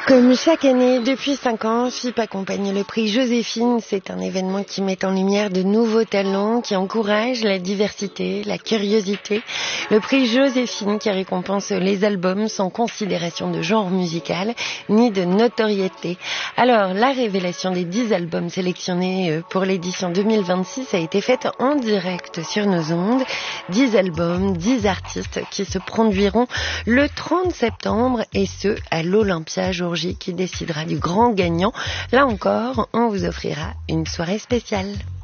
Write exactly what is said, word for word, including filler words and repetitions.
Comme chaque année, depuis cinq ans, F I P accompagne le prix Joséphine. C'est un événement qui met en lumière de nouveaux talents, qui encourage la diversité, la curiosité. Le prix Joséphine qui récompense les albums sans considération de genre musical ni de notoriété. Alors, la révélation des dix albums sélectionnés pour l'édition deux mille vingt-six a été faite en direct sur nos ondes. dix albums, dix artistes qui se produiront le trente septembre et ce, à l'Olympia, jour J, qui décidera du grand gagnant. Là encore, on vous offrira une soirée spéciale.